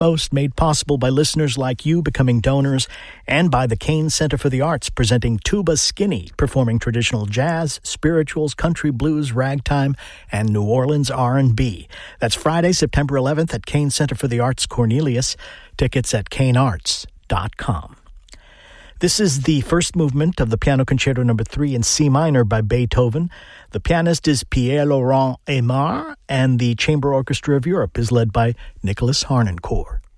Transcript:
Most made possible by listeners like you becoming donors and by the Kane Center for the Arts presenting Tuba Skinny, performing traditional jazz, spirituals, country blues, ragtime, and New Orleans R&B. That's Friday, September 11th at Kane Center for the Arts, Cornelius. Tickets at kanearts.com. This is the first movement of the Piano Concerto No. 3 in C minor by Beethoven. The pianist is Pierre-Laurent Aimard, and the Chamber Orchestra of Europe is led by Nicholas Harnoncourt.